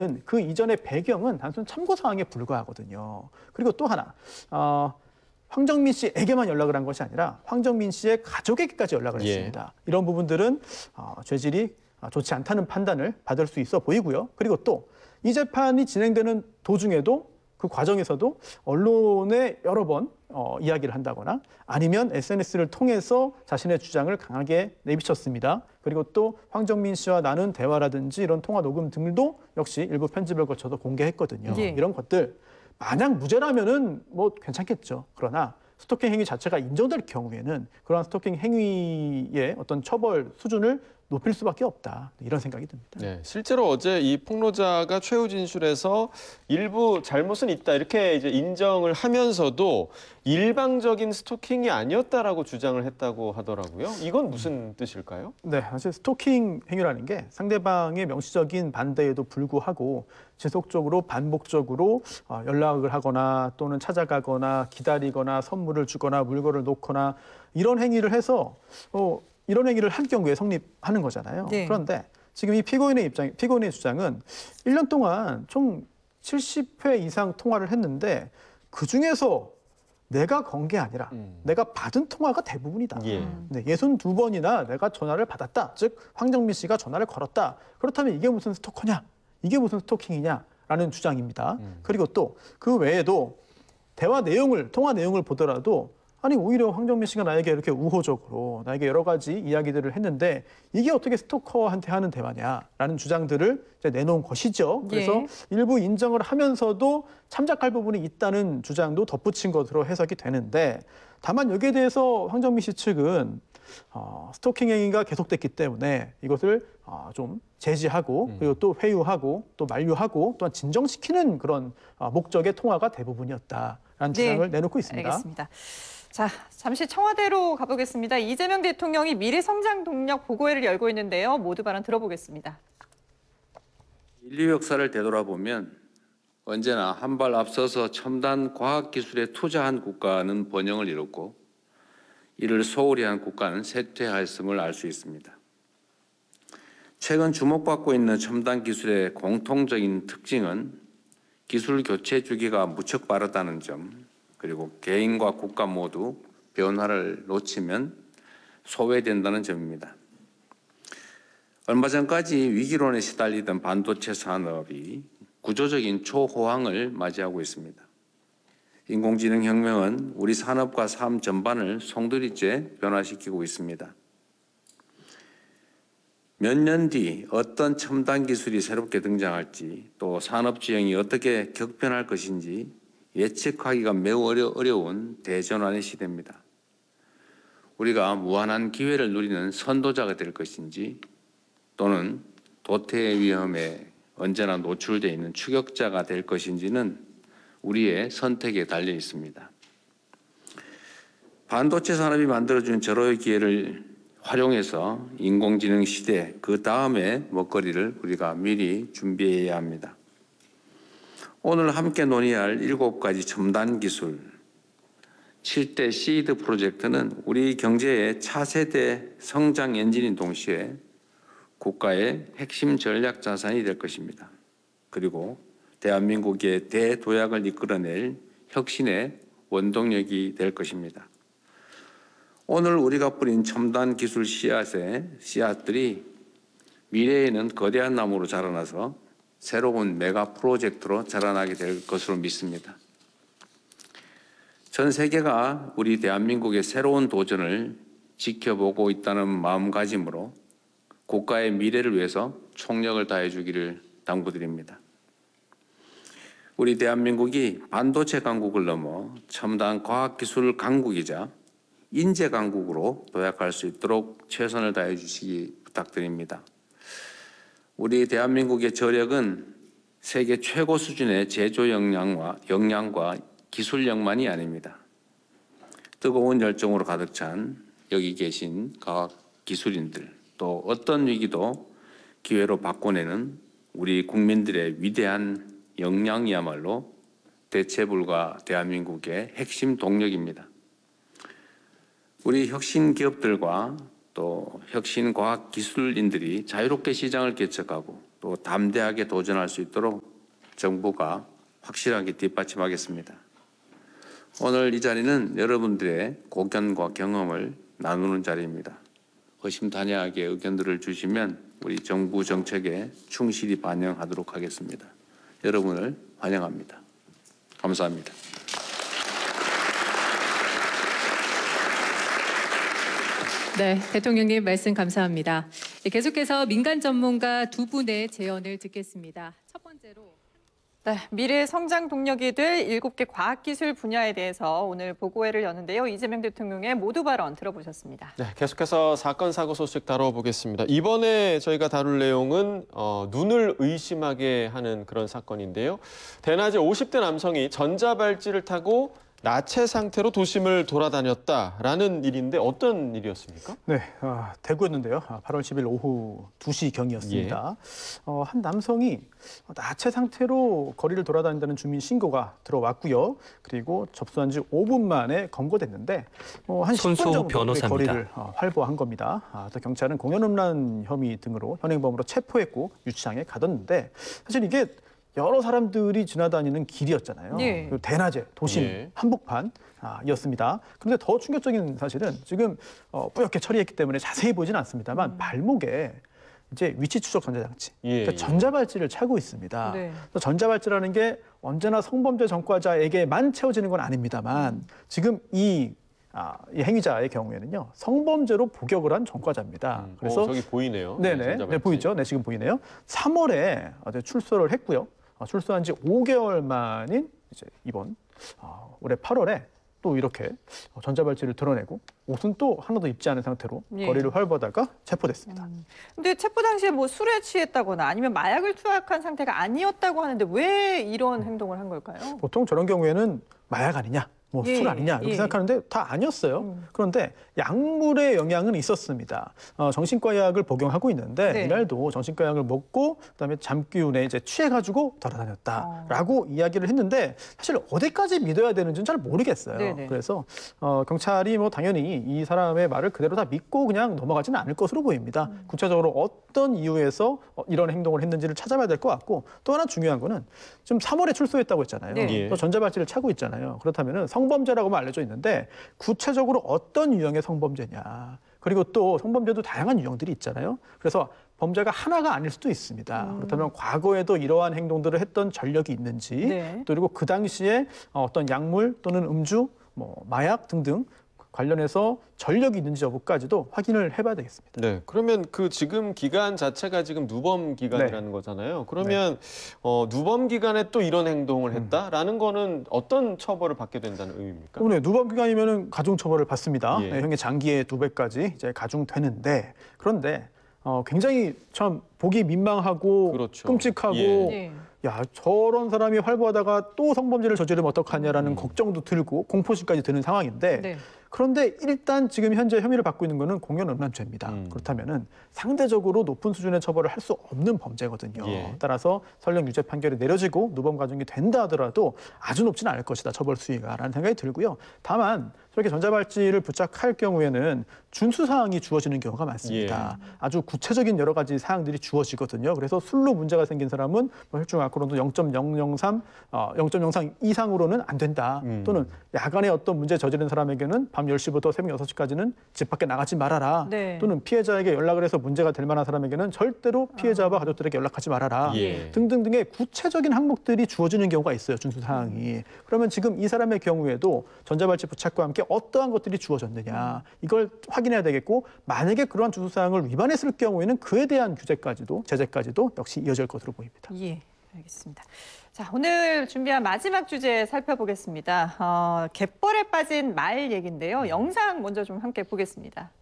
그 이전의 배경은 단순 참고 사항에 불과하거든요. 그리고 또 하나, 황정민 씨에게만 연락을 한 것이 아니라 황정민 씨의 가족에게까지 연락을 예. 했습니다. 이런 부분들은 죄질이 좋지 않다는 판단을 받을 수 있어 보이고요. 그리고 또 이 재판이 진행되는 도중에도 그 과정에서도 언론에 여러 번 이야기를 한다거나 아니면 SNS를 통해서 자신의 주장을 강하게 내비쳤습니다. 그리고 또 황정민 씨와 나눈 대화라든지 이런 통화 녹음 등도 역시 일부 편집을 거쳐서 공개했거든요. 예. 이런 것들 만약 무죄라면은 뭐 괜찮겠죠. 그러나 스토킹 행위 자체가 인정될 경우에는 그러한 스토킹 행위의 어떤 처벌 수준을 높일 수밖에 없다. 이런 생각이 듭니다. 네, 실제로 어제 이 폭로자가 최후 진술에서 일부 잘못은 있다 이렇게 이제 인정을 하면서도 일방적인 스토킹이 아니었다라고 주장을 했다고 하더라고요. 이건 무슨 뜻일까요? 네, 사실 스토킹 행위라는 게 상대방의 명시적인 반대에도 불구하고 지속적으로 반복적으로 연락을 하거나 또는 찾아가거나 기다리거나 선물을 주거나 물건을 놓거나 이런 행위를 해서 이런 행위를 한 경우에 성립하는 거잖아요. 네. 그런데 지금 이 피고인의 주장은 1년 동안 총 70회 이상 통화를 했는데 그중에서 내가 건 게 아니라 내가 받은 통화가 대부분이다. 예. 네, 62번이나 내가 전화를 받았다. 즉 황정민 씨가 전화를 걸었다. 그렇다면 이게 무슨 스토커냐? 이게 무슨 스토킹이냐라는 주장입니다. 그리고 또 그 외에도 통화 내용을 보더라도 아니 오히려 황정민 씨가 나에게 이렇게 우호적으로 나에게 여러 가지 이야기들을 했는데 이게 어떻게 스토커한테 하는 대화냐라는 주장들을 이제 내놓은 것이죠. 그래서 예. 일부 인정을 하면서도 참작할 부분이 있다는 주장도 덧붙인 것으로 해석이 되는데 다만 여기에 대해서 황정민 씨 측은 스토킹 행위가 계속됐기 때문에 이것을 좀 제지하고 그리고 또 회유하고 또 만류하고 또한 진정시키는 그런 목적의 통화가 대부분이었다라는 주장을 내놓고 있습니다. 알겠습니다. 자, 잠시 청와대로 가보겠습니다. 이재명 대통령이 미래 성장 동력 보고회를 열고 있는데요. 모두 발언 들어보겠습니다. 인류 역사를 되돌아보면 언제나 한 발 앞서서 첨단 과학기술에 투자한 국가는 번영을 이뤘고 이를 소홀히 한 국가는 쇠퇴하였음을 알 수 있습니다. 최근 주목받고 있는 첨단 기술의 공통적인 특징은 기술 교체 주기가 무척 빠르다는 점, 그리고 개인과 국가 모두 변화를 놓치면 소외된다는 점입니다. 얼마 전까지 위기론에 시달리던 반도체 산업이 구조적인 초호황을 맞이하고 있습니다. 인공지능 혁명은 우리 산업과 삶 전반을 송두리째 변화시키고 있습니다. 몇 년 뒤 어떤 첨단 기술이 새롭게 등장할지 또 산업 지형이 어떻게 격변할 것인지 예측하기가 매우 어려운 대전환의 시대입니다. 우리가 무한한 기회를 누리는 선도자가 될 것인지 또는 도태의 위험에 언제나 노출되어 있는 추격자가 될 것인지는 우리의 선택에 달려 있습니다. 반도체 산업이 만들어준 절호의 기회를 활용해서 인공지능 시대 그 다음의 먹거리를 우리가 미리 준비해야 합니다. 오늘 함께 논의할 7가지 첨단 기술, 7대 시드 프로젝트는 우리 경제의 차세대 성장 엔진인 동시에 국가의 핵심 전략 자산이 될 것입니다. 그리고 대한민국의 대도약을 이끌어낼 혁신의 원동력이 될 것입니다. 오늘 우리가 뿌린 첨단 기술 씨앗들이 미래에는 거대한 나무로 자라나서 새로운 메가 프로젝트로 자라나게 될 것으로 믿습니다. 전 세계가 우리 대한민국의 새로운 도전을 지켜보고 있다는 마음가짐으로 국가의 미래를 위해서 총력을 다해 주기를 당부드립니다. 우리 대한민국이 반도체 강국을 넘어 첨단 과학기술 강국이자 인재 강국으로 도약할 수 있도록 최선을 다해 주시기 부탁드립니다. 우리 대한민국의 저력은 세계 최고 수준의 제조 역량과 기술력만이 아닙니다. 뜨거운 열정으로 가득 찬 여기 계신 과학기술인들, 또 어떤 위기도 기회로 바꿔내는 우리 국민들의 위대한 역량이야말로 대체불가 대한민국의 핵심 동력입니다. 우리 혁신 기업들과 또 혁신 과학 기술인들이 자유롭게 시장을 개척하고 또 담대하게 도전할 수 있도록 정부가 확실하게 뒷받침하겠습니다. 오늘 이 자리는 여러분들의 고견과 경험을 나누는 자리입니다. 허심탄회하게 의견들을 주시면 우리 정부 정책에 충실히 반영하도록 하겠습니다. 여러분을 환영합니다. 감사합니다. 네, 대통령님 말씀 감사합니다. 계속해서 민간 전문가 두 분의 제언을 듣겠습니다. 첫 번째로 네, 미래 성장 동력이 될 7개 과학기술 분야에 대해서 오늘 보고회를 여는데요. 이재명 대통령의 모두 발언 들어보셨습니다. 네, 계속해서 사건 사고 소식 다뤄보겠습니다. 이번에 저희가 다룰 내용은 눈을 의심하게 하는 그런 사건인데요. 대낮에 50대 남성이 전자발찌를 타고 나체 상태로 도심을 돌아다녔다라는 일인데 어떤 일이었습니까? 네, 대구였는데요. 8월 10일 오후 2시경이었습니다. 한 남성이 나체 상태로 거리를 돌아다닌다는 주민 신고가 들어왔고요. 그리고 접수한 지 5분 만에 검거됐는데 한 10분 정도 거리를 활보한 겁니다. 또 경찰은 공연음란 혐의 등으로 현행범으로 체포했고 유치장에 가뒀는데 사실 이게 여러 사람들이 지나다니는 길이었잖아요. 예. 대낮에 도심 예. 한복판이었습니다. 그런데 더 충격적인 사실은 지금 뿌옇게 처리했기 때문에 자세히 보지는 않습니다만 발목에 이제 위치 추적 전자장치, 그러니까 전자발찌를 차고 있습니다. 네. 전자발찌라는 게 언제나 성범죄 전과자에게만 채워지는 건 아닙니다만 지금 이 행위자의 경우에는요 성범죄로 복역을 한 전과자입니다. 그래서 저기 보이네요. 네네, 네, 보이죠? 네, 지금 보이네요. 3월에 출소를 했고요. 출소한 지 5개월 만인 이제 이번 올해 8월에 또 이렇게 전자발찌를 드러내고 옷은 또 하나도 입지 않은 상태로 예. 거리를 활보하다가 체포됐습니다. 근데 체포 당시에 뭐 술에 취했다거나 아니면 마약을 투약한 상태가 아니었다고 하는데 왜 이런 행동을 한 걸까요? 보통 저런 경우에는 마약 아니냐, 뭐 술 예, 아니냐 이렇게 예. 생각하는데 다 아니었어요. 그런데 약물의 영향은 있었습니다. 정신과 약을 복용하고 있는데 네. 이날도 정신과 약을 먹고 그다음에 잠기운에 이제 취해가지고 돌아다녔다라고 이야기를 했는데 사실 어디까지 믿어야 되는지는 잘 모르겠어요. 네네. 그래서 경찰이 뭐 당연히 이 사람의 말을 그대로 다 믿고 그냥 넘어가지는 않을 것으로 보입니다. 구체적으로 어떤 이유에서 이런 행동을 했는지를 찾아봐야 될 것 같고 또 하나 중요한 거는 지금 3월에 출소했다고 했잖아요. 네. 또 전자발찌를 차고 있잖아요. 그렇다면은 성범죄라고만 알려져 있는데 구체적으로 어떤 유형의 성범죄냐. 그리고 또 성범죄도 다양한 유형들이 있잖아요. 그래서 범죄가 하나가 아닐 수도 있습니다. 그렇다면 과거에도 이러한 행동들을 했던 전력이 있는지 네. 또 그리고 그 당시에 어떤 약물 또는 음주, 뭐 마약 등등 관련해서 전력이 있는지 여부까지도 확인을 해봐야 되겠습니다. 네, 그러면 그 지금 기간 자체가 지금 누범 기간이라는 거잖아요. 그러면 누범 기간에 또 이런 행동을 했다라는 거는 어떤 처벌을 받게 된다는 의미입니까? 네, 누범 기간이면은 가중 처벌을 받습니다. 예. 네, 형의 장기의 2배까지 이제 가중되는데 그런데 굉장히 참 보기 민망하고 그렇죠. 끔찍하고 예. 야 저런 사람이 활보하다가 또 성범죄를 저지르면 어떡하냐라는 걱정도 들고 공포심까지 드는 상황인데 네. 그런데 일단 지금 현재 혐의를 받고 있는 거는 공연음란죄입니다. 그렇다면은 상대적으로 높은 수준의 처벌을 할 수 없는 범죄거든요. 예. 따라서 설령 유죄 판결이 내려지고 누범 가중이 된다 하더라도 아주 높지는 않을 것이다. 처벌 수위가라는 생각이 들고요. 다만 저렇게 전자발찌를 부착할 경우에는 준수 사항이 주어지는 경우가 많습니다. 아주 구체적인 여러 가지 사항들이 주어지거든요. 그래서 술로 문제가 생긴 사람은 뭐 혈중 알코올도 0.003, 0.03 이상으로는 안 된다. 또는 야간에 어떤 문제 저지른 사람에게는 밤 10시부터 새벽 6시까지는 집 밖에 나가지 말아라. 네. 또는 피해자에게 연락을 해서 문제가 될 만한 사람에게는 절대로 피해자와 가족들에게 연락하지 말아라. 등등등의 구체적인 항목들이 주어지는 경우가 있어요. 준수 사항이. 그러면 지금 이 사람의 경우에도 전자발찌 부착과 함께 어떠한 것들이 주어졌느냐. 이걸 확인해야 되겠고 만약에 그러한 준수 사항을 위반했을 경우에는 그에 대한 규제까지도 제재까지도 역시 이어질 것으로 보입니다. 예, 알겠습니다. 자, 오늘 준비한 마지막 주제 살펴보겠습니다. 갯벌에 빠진 말 얘기인데요. 영상 먼저 좀 함께 보겠습니다.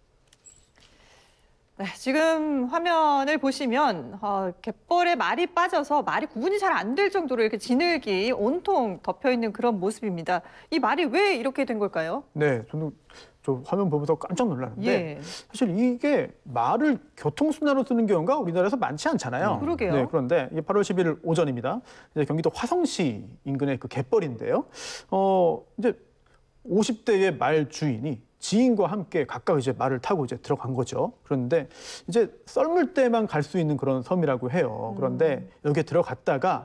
네, 지금 화면을 보시면 갯벌에 말이 빠져서 말이 구분이 잘 안 될 정도로 이렇게 진흙이 온통 덮여 있는 그런 모습입니다. 이 말이 왜 이렇게 된 걸까요? 네, 저는 저 화면 보면서 깜짝 놀랐는데 예. 사실 이게 말을 교통수단으로 쓰는 경우가 우리나라에서 많지 않잖아요. 그러게요. 네, 그런데 이게 8월 11일 오전입니다. 이제 경기도 화성시 인근의 그 갯벌인데요. 이제 50대의 말 주인이 지인과 함께 각각 이제 말을 타고 이제 들어간 거죠. 그런데 이제 썰물 때만 갈 수 있는 그런 섬이라고 해요. 그런데 여기에 들어갔다가